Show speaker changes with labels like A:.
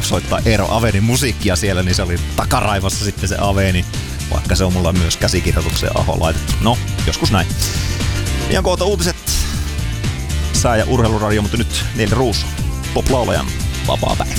A: soittaa Eero Avenin musiikkia siellä, niin se oli takaraivassa sitten se Aveni, vaikka se on mulla myös käsikirjoitukseen Aho laitettu. No, joskus näin. Ihan kohta uutiset, sää- ja urheiluradio, mutta nyt Neil Ruusu, pop-laulajan vapaa päivä.